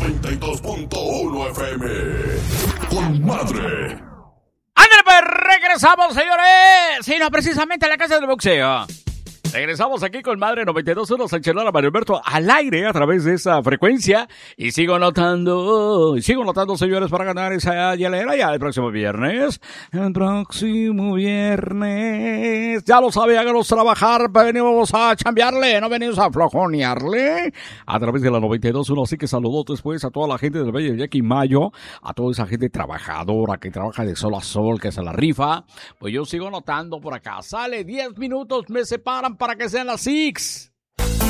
92.1 FM. Con madre. ¡Ándale, pues! Regresamos, señores. Sí, no, precisamente a la casa del boxeo. Regresamos aquí con Madre 92.1 Sánchez-Lara, Mario Alberto, al aire a través de esa frecuencia. Y sigo notando, señores, para ganar esa hielera ya el próximo viernes. El próximo viernes. Ya lo sabe, háganos trabajar. Venimos a chambearle, no venimos a flojonearle. A través de la 92.1. Así que saludos después a toda la gente del Valle de Yaqui Mayo, a toda esa gente trabajadora que trabaja de sol a sol, que se la rifa. Pues yo sigo notando por acá. Sale 10 minutos, me separan para que sean las 6.